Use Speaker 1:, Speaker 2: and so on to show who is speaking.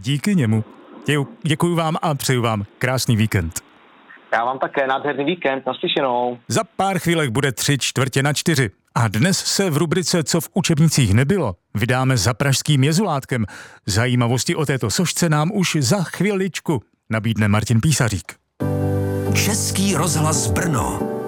Speaker 1: díky němu. Děkuju vám a přeju vám krásný víkend.
Speaker 2: Já vám také nádherný víkend, naslyšenou.
Speaker 1: Za pár chvílek bude 3:45. A dnes se v rubrice Co v učebnicích nebylo vydáme za pražským jezulátkem. Zajímavosti o této sošce nám už za chviličku nabídne Martin Písařík.
Speaker 3: Český rozhlas Brno.